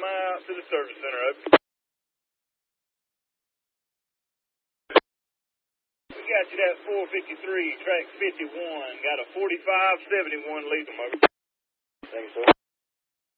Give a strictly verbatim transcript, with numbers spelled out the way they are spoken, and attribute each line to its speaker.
Speaker 1: out to the service center, over. We got you that four fifty-three, track fifty-one. Got a forty-five seventy-one lethal, over.
Speaker 2: Thanks, sir.